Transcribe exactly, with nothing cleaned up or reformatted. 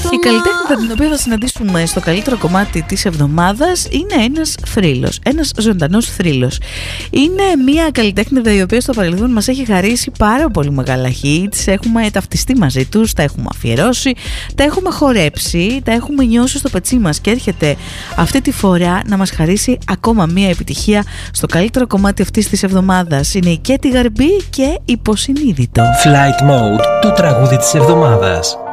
Η καλλιτέχνη την οποία θα συναντήσουμε στο καλύτερο κομμάτι της εβδομάδας είναι ένας θρύλος, ένας ζωντανός θρύλος. Είναι μια καλλιτέχνη η οποία στο παρελθόν μας έχει χαρίσει πάρα πολύ μεγάλα hits. Έχουμε ταυτιστεί μαζί τους, τα έχουμε αφιερώσει, τα έχουμε χορέψει, τα έχουμε νιώσει στο πετσί μας και έρχεται αυτή τη φορά να μας χαρίσει ακόμα μια επιτυχία στο καλύτερο κομμάτι αυτής της εβδομάδας. Είναι η Κέτι Γαρμπή και Υποσυνείδητο. Flight Mode, το τραγούδι της εβδομάδας.